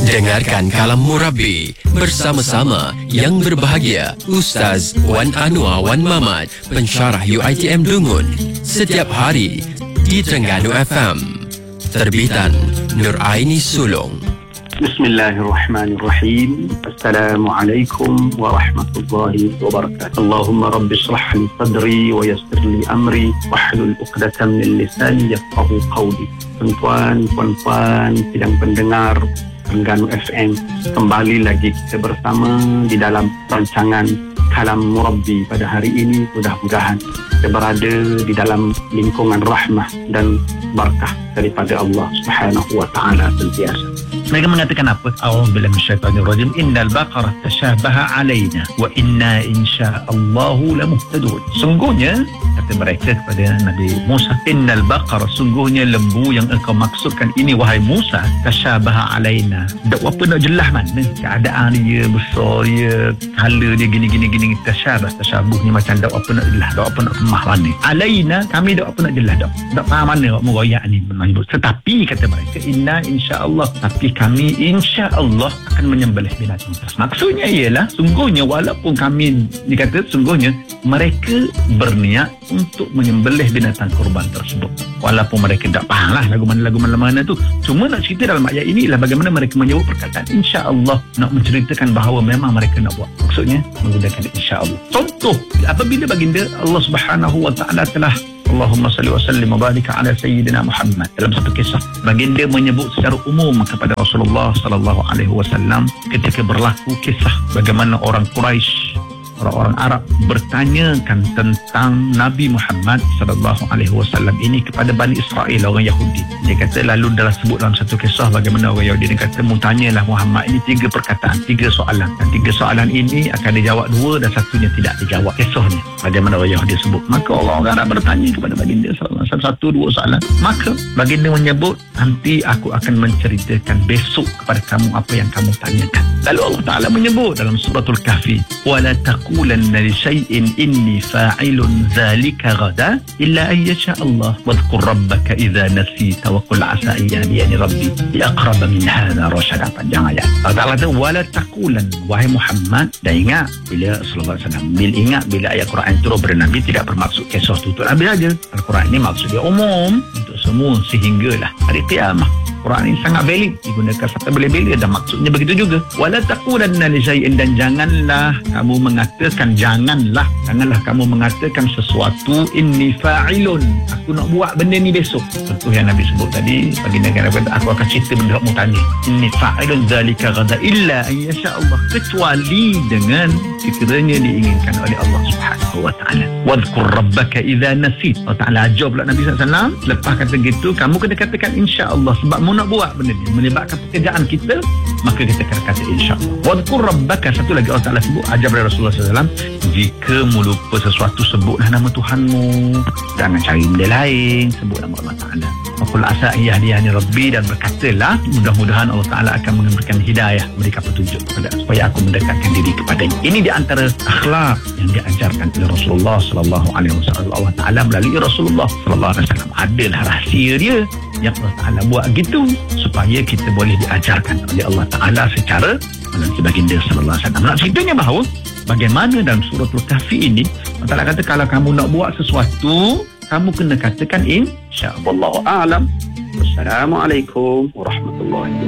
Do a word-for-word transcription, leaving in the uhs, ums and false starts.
Dengarkan Kalam Murabi bersama-sama yang berbahagia Ustaz Wan Anwar Wan Mamat, pensyarah U I T M Dungun, setiap hari di Terengganu F M. Terbitan Nur Aini Sulong. Bismillahirrahmanirrahim. Assalamualaikum warahmatullahi wabarakatuh. Allahumma rabbi shrah li sadri wa yassir li amri wahlul 'uqdatam min lisani yafqahu qawli. Tuan-tuan, puan-puan, sidang pendengar Terengganu F M, kembali lagi kita bersama di dalam rancangan Kalam Murabi pada hari ini. Mudah-mudahan kita berada di dalam lingkungan rahmah dan barakah daripada Allah Subhanahu wa taala sentiasa. Mereka mengatakan apa? A'udzubillahi minasyaitonir rajim. Innal baqara tashabaha alaina wa inna insyaallahu lamuhtadun. Sungguhnya kata mereka kepada Nabi Musa, innal baqara, sungguhnya lembu yang engkau maksudkan ini wahai Musa, tashabaha alaina. Tak apa nak jelas mana keadaan dia, besar dia, color dia gini gini gini, tashabah, tashabuhnya macam tak apa nak jelas, tak apa nak kemah mana. Alaina, kami tak apa nak jelas dak. Tak faham mana murayak ni menyebut. Tetapi kata mereka, inna insyaallah, tapi kami insya-Allah akan menyembelih binatang tersebut. Maksudnya ialah sungguhnya walaupun kami dikata sungguhnya mereka berniat untuk menyembelih binatang kurban tersebut. Walaupun mereka tak faham lah lagu mana-lagu mana-mana tu. Cuma nak cerita dalam ayat ini ialah bagaimana mereka menyebut perkataan insya-Allah, nak menceritakan bahawa memang mereka nak buat. Maksudnya menggunakan insya-Allah. Contoh, apabila baginda Allah Subhanahu wa taala telah Allahumma salli wa sallim wa barik ala sayyidina Muhammad, dalam satu kisah baginda menyebut secara umum kepada Rasulullah sallallahu alaihi wasallam ketika berlaku kisah bagaimana orang Quraisy, orang-orang Arab bertanyakan tentang Nabi Muhammad sallallahu alaihi wasallam ini kepada Bani Israel, orang Yahudi. Dia kata, lalu dalam sebut dalam satu kisah bagaimana orang Yahudi dia kata, mu tanyalah Muhammad ini tiga perkataan, tiga soalan. Dan tiga soalan ini akan dijawab dua dan satunya tidak dijawab. Kisahnya bagaimana orang Yahudi sebut. Maka orang Arab bertanya kepada baginda sallallahu alaihi wasallam satu dua soalan. Maka baginda menyebut, nanti aku akan menceritakan besok kepada kamu apa yang kamu tanyakan. Lalu Allah Ta'ala menyebut dalam suratul Kahfi, wala taqulanna li shay'in inni fa'ilun dhalika ghada illa an yasha Allah wadhkur rabbaka idza nasita wa qul asa ayyani rabbi aqrab min hadha rashada. Panjang ayat. Allah Ta'ala kata wala taqulan, wahai Muhammad, dan ingat bila sallallahu alaihi wasallam bil ingat bila ayat Quran turun pada Nabi tidak bermaksud kisah tutur Nabi saja. Al-Quran ini maksud dia umum untuk semua sehinggalah hari kiamat. Quran ini sangat valid, digunakan sampai bila-bila dan maksudnya begitu juga. Wala taqulanna li syai'in, dan janganlah kamu mengatakan janganlah janganlah kamu mengatakan sesuatu inni fa'ilun, aku nak buat benda ni besok. Contoh yang Nabi sebut tadi, baginda kata aku akan cerita benda kamu tanya, inni fa'ilun dzalika ghada illa an yasha Allah, kecuali dengan sekiranya diinginkan oleh Allah Subhanahu wa taala. Wadhkur rabbaka idza nasit. Allah Taala ajar pula Nabi sallallahu alaihi wasallam, lepas kata gitu kamu kena katakan insya-Allah, sebab mu nak buat benda ni melibatkan pekerjaan kita, maka kita kena kata insya-Allah. Wadhkur rabbaka, satu lagi Allah Taala sebut, ajar kepada Rasulullah sallallahu alaihi wasallam, jika mu lupa sesuatu sebutlah nama Tuhanmu, jangan cari benda lain, sebut nama Allah Taala. Qul asa yahdiyani rabbi, dan berkatalah mudah-mudahan Allah Taala akan memberikan hidayah, memberikan petunjuk kepada supaya aku mendekatkan diri kepadanya. Ini di antara akhlak yang diajarkan oleh Rasulullah sallallahu alaihi wasallam. Allah Taala melalui Rasulullah sallallahu alaihi wasallam, adalah rahsia dia yang Allah Taala buat gitu supaya kita boleh diajarkan oleh Allah Taala secara melalui baginda sallallahu alaihi wasallam. Nak ceritanya bahawa bagaimana dalam suratul Kahfi ini Allah Taala kata kalau kamu nak buat sesuatu, kamu kena katakan insya-Allah. Wallahu a'lam. Wassalamualaikum warahmatullahi wabarakatuh.